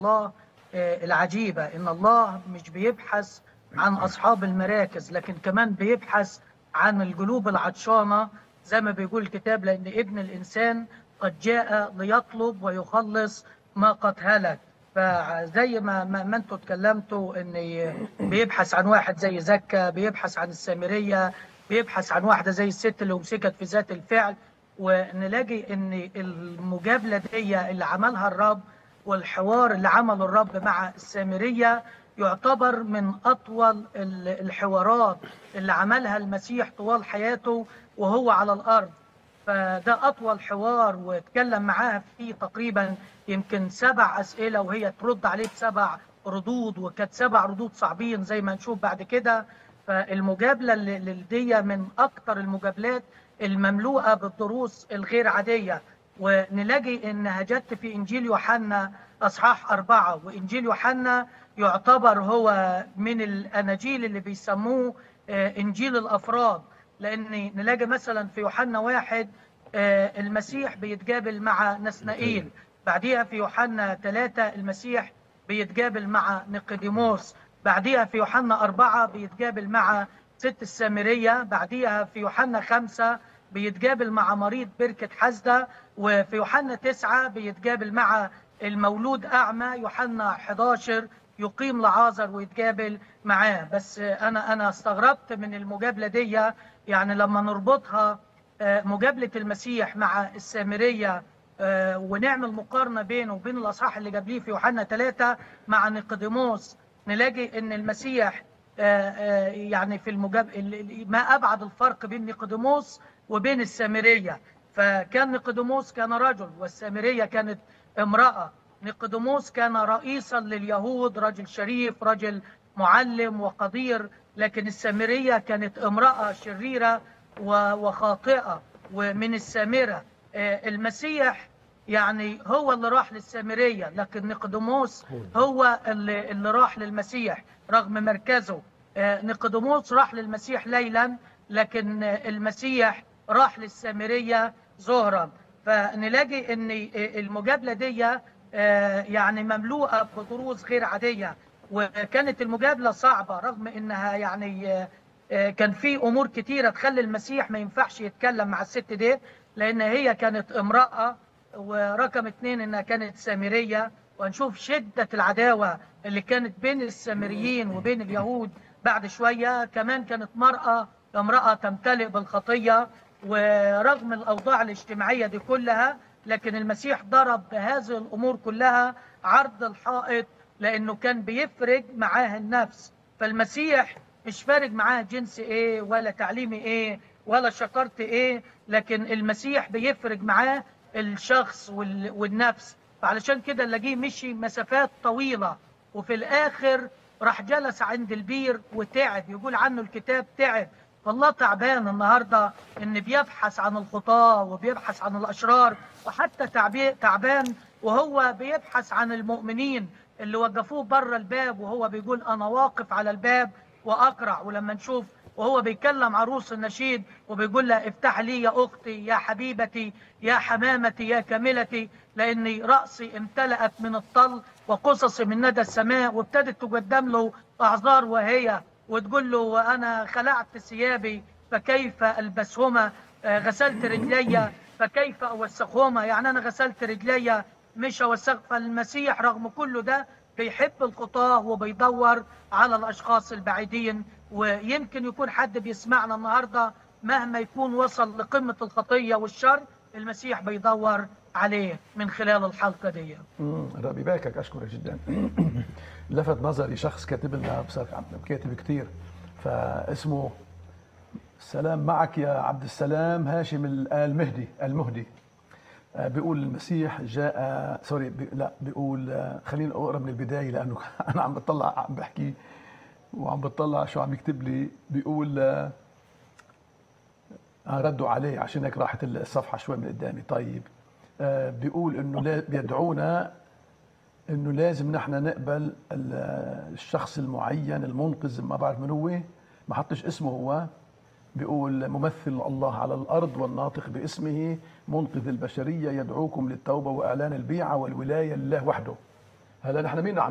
الله العجيبة إن الله مش بيبحث عن أصحاب المراكز، لكن كمان بيبحث عن القلوب العطشانة زي ما بيقول الكتاب، لأن ابن الإنسان قد جاء ليطلب ويخلص ما قد هلك. فزي ما انتوا اتكلمتوا ان بيبحث عن واحد زي زكا، بيبحث عن السامرية، بيبحث عن واحدة زي الست اللي مسكت في ذات الفعل، ونلاقي ان المجابلة دي اللي عملها الرب والحوار اللي عمله الرب مع السامرية يعتبر من أطول الحوارات اللي عملها المسيح طوال حياته وهو على الأرض. فده أطول حوار واتكلم معاها فيه تقريبا يمكن 7 أسئلة، وهي ترد عليه ب7 ردود، وكانت 7 ردود صعبين زي ما نشوف بعد كده. فالمجابلة اللي دي من أكتر المجابلات المملوءة بالدروس الغير عادية. ونلاقي إنها جت في إنجيل يوحنا أصحاح 4، وإنجيل يوحنا يعتبر هو من الأناجيل اللي بيسموه إنجيل الأفراد، لأن نلاقي مثلا في يوحنا 1 المسيح بيتقابل مع نسنائيل، بعديها في يوحنا 3 المسيح بيتقابل مع نيقوديموس، بعديها في يوحنا 4 بيتقابل مع ست السامرية، بعديها في يوحنا 5 بيتقابل مع مريض بركة حسدة، وفي يوحنا 9 بيتقابل مع المولود أعمى، يوحنا 11 يقيم لعازر ويتقابل معاه. بس أنا استغربت من المجابلة دي، يعني لما نربطها مجابلة المسيح مع السامرية ونعمل مقارنة بينه وبين الأصحاح اللي قبليه في يوحنا 3 مع نيقوديموس، نلاقي إن المسيح يعني في ما أبعد الفرق بين نيقوديموس وبين السامرية. فكان نيقوديموس كان رجل والسامرية كانت امرأة. نيقوديموس كان رئيسا لليهود، رجل شريف، رجل معلم وقدير، لكن السامرية كانت امرأة شريرة وخاطئة ومن السامرة. المسيح يعني هو اللي راح للسامرية، لكن نيقوديموس هو اللي راح للمسيح رغم مركزه. نيقوديموس راح للمسيح ليلا، لكن المسيح راح للسامرية ظهرا. فنلاقي ان المجابلة دي يعني مملوءة بدروس غير عادية، وكانت المجابلة صعبة رغم انها يعني كان في امور كتيرة تخلي المسيح ما ينفعش يتكلم مع الست دي، لان هي كانت امرأة، ورقم 2 انها كانت سامرية. وهنشوف شدة العداوة اللي كانت بين السامريين وبين اليهود بعد شوية. كمان كانت امرأة تمتلئ بالخطية، ورغم الأوضاع الاجتماعية دي كلها، لكن المسيح ضرب بهذه الأمور كلها عرض الحائط، لأنه كان بيفرق معاه النفس. فالمسيح مش فارق معاه جنس إيه ولا تعليم إيه ولا شطارة إيه، لكن المسيح بيفرق معاه الشخص والنفس. فعلشان كده نلاقيه مشي مسافات طويلة، وفي الآخر راح جلس عند البير وتعب، يقول عنه الكتاب تعب. فالله تعبان النهارده ان بيبحث عن الخطاة وبيبحث عن الاشرار، وحتى تعبان وهو بيبحث عن المؤمنين اللي وقفوه بره الباب، وهو بيقول انا واقف على الباب واقرع. ولما نشوف وهو بيكلم عروس النشيد وبيقول لها افتح لي يا اختي يا حبيبتي يا حمامتي يا كاملتي، لاني راسي امتلأت من الطل وقصصي من ندى السماء. وابتدت تقدم له اعذار وهي وتقول له أنا خلعت ثيابي فكيف ألبسهما، غسلت رجلي فكيف أوسخهما، يعني أنا غسلت رجلي مش أوسخ. فالمسيح رغم كل ده بيحب الخطاة وبيدور على الأشخاص البعيدين. ويمكن يكون حد بيسمعنا النهاردة مهما يكون وصل لقمة الخطية والشر، المسيح بيدور عليه من خلال الحلقة دي. ربي يباركك، أشكرك جدا. لفت نظري شخص كاتب لنا، كاتب كتير، فاسمه السلام معك يا عبد السلام هاشم المهدي. بيقول المسيح جاء لا بيقول خلينا اقرا من البدايه لانه انا عم بطلع عم بحكي وعم بطلع شو عم يكتب لي. بيقول ردوا عليه عشان هيك راحت الصفحه شوي من قدامي. طيب بيقول انه بيدعونا انه لازم نحن نقبل الشخص المعين المنقذ، ما بعرف من هو، ما حطش اسمه هو. بيقول ممثل الله على الارض والناطق باسمه منقذ البشريه يدعوكم للتوبه واعلان البيعه والولايه لله وحده. هلا نحن مين